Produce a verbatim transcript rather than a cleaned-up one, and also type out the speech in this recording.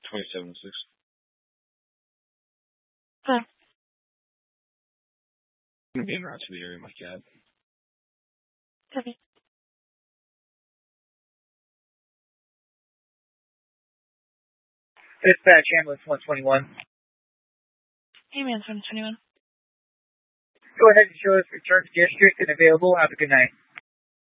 twenty-seven six. Hello. I'm getting around to the area, my cat. Copy. Dispatch ambulance one twenty-one. Ambulance one twenty-one. Go ahead and show us return to district and available. Have a good night.